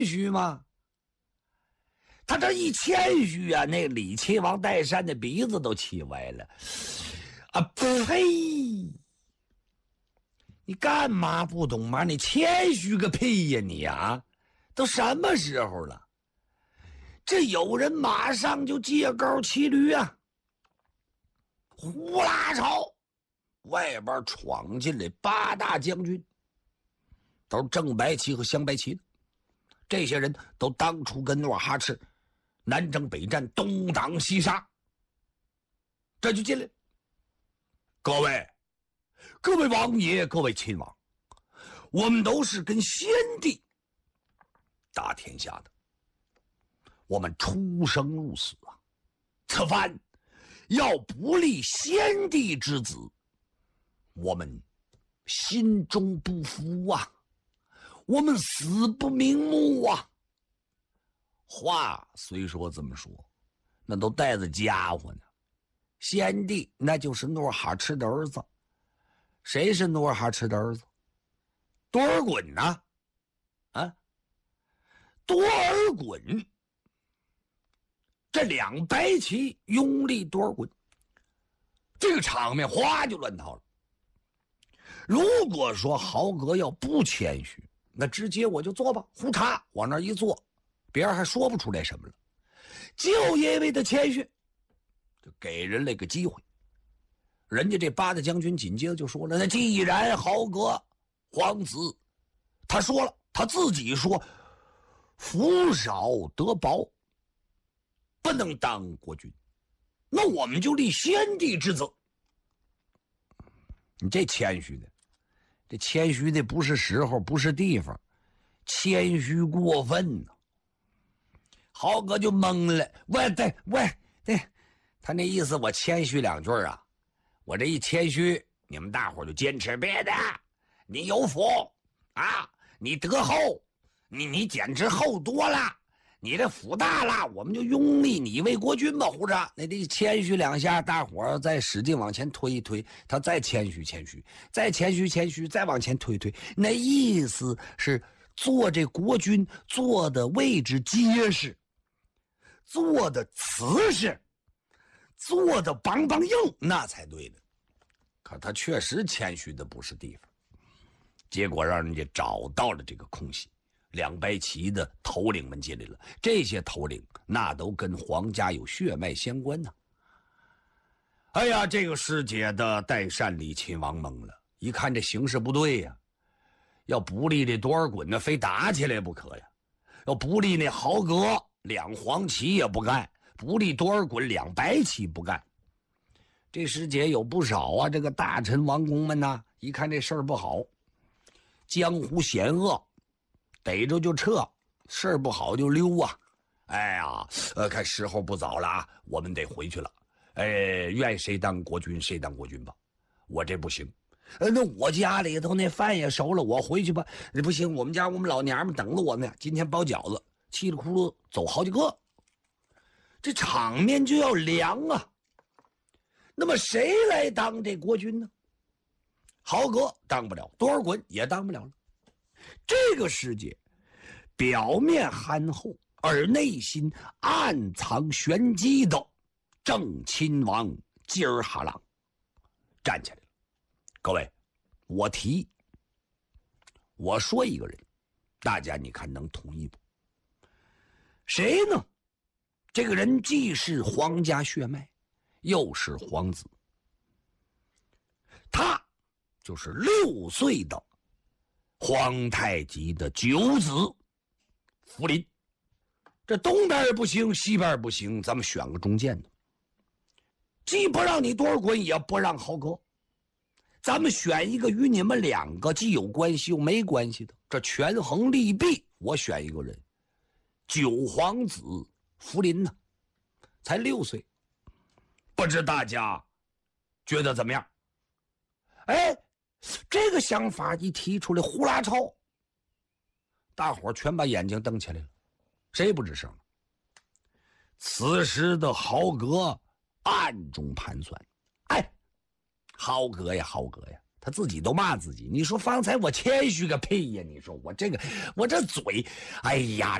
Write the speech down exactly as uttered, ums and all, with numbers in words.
虚吗？他这一谦虚啊，那李亲王代善的鼻子都气歪了。啊呸！你干嘛不懂吗？你谦虚个屁呀你啊！都什么时候了？这有人马上就借高骑驴啊！呼啦朝外边闯进来八大将军，都是正白旗和镶白旗的。这些人都当初跟努尔哈赤南征北战，东挡西杀，这就进来。各位各位王爷，各位亲王，我们都是跟先帝打天下的，我们出生入死啊，此番要不立先帝之子，我们心中不服啊，我们死不瞑目啊。话虽说这么说，那都带着家伙呢。先帝那就是努尔哈赤的儿子。谁是努尔哈赤的儿子？多尔衮呐、啊，啊，多尔衮，这两白旗拥立多尔衮，这个场面哗就乱套了。如果说豪格要不谦虚，那直接我就坐吧，呼嚓往那一坐，别人还说不出来什么了。就因为他谦虚，就给人了个机会。人家这八大将军紧接着就说了，那既然豪格皇子他说了，他自己说福少得薄，不能当国君，那我们就立先帝之责。你这谦虚的，这谦虚的不是时候，不是地方，谦虚过分呢、啊。豪哥就懵了，喂，对，喂，对，他那意思我谦虚两句啊，我这一谦虚，你们大伙就坚持别的，你有福啊，你得厚，你你简直厚多了，你这福大了，我们就拥立你为国君吧，胡着，那得谦虚两下，大伙儿再使劲往前推一推，他再谦虚谦虚，再谦虚谦虚，再往前推推，那意思是做这国君坐的位置结实，做的瓷实，做的梆梆硬，那才对的。可他确实谦虚的不是地方，结果让人家找到了这个空隙。两白旗的头领们进来了，这些头领那都跟皇家有血脉相关呢、啊。哎呀，这个师姐的代善李亲王懵了，一看这形势不对呀、啊，要不立这多尔衮呢，非打起来不可呀；要不立那豪格，两黄旗也不干；不立多尔衮，两白旗不干。这师姐有不少啊，这个大臣王公们呐，一看这事儿不好，江湖险恶。逮着就撤，事儿不好就溜啊！哎呀，呃，看时候不早了啊，我们得回去了。哎，愿谁当国君谁当国君吧，我这不行。呃，那我家里头那饭也熟了，我回去吧。不行，我们家我们老娘们等着我呢，今天包饺子，稀里呼噜走好几个，这场面就要凉啊。那么谁来当这国君呢？豪格当不了，多尔衮也当不了了。这个世界表面憨厚而内心暗藏玄机的正亲王吉尔哈朗站起来了。各位，我提我说一个人，大家你看能同意不？谁呢？这个人既是皇家血脉，又是皇子，他就是六岁的皇太极的九子福临。这东边不行，西边不行，咱们选个中间的，既不让你多尔衮，也不让豪格，咱们选一个与你们两个既有关系又没关系的，这权衡利弊，我选一个人，九皇子福临呢，才六岁，不知大家觉得怎么样？哎，这个想法一提出来，呼啦超，大伙全把眼睛瞪起来了，谁不吱声了？此时的豪格暗中盘算，哎，豪格呀豪格呀， 他自己都骂自己。你说方才我谦虚个屁呀！你说我这个我这嘴，哎呀，